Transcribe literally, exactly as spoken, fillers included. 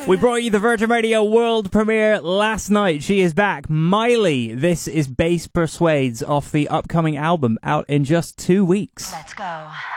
We brought you the Virgin Radio world premiere last night. She is back. Miley. This is Bass Persuades off the upcoming album out in just two weeks. Let's go.